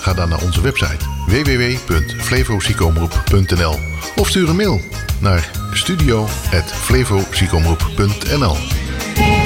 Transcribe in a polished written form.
Ga dan naar onze website www.flevoziekenomroep.nl of stuur een mail naar studio@flevoziekenomroep.nl.